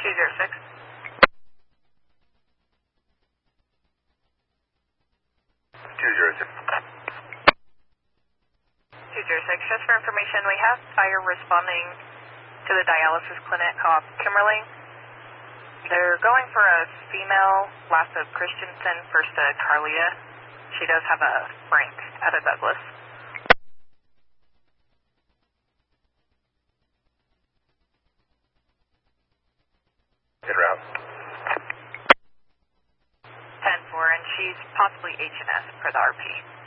206. 206. 206, just for information, we have fire responding to the dialysis clinic off Kimmerly. They're going for a female, last of Christensen, first to Carlia. She does have a Frank out of Douglas. En route. 10-4, and she's possibly H&S per the RP.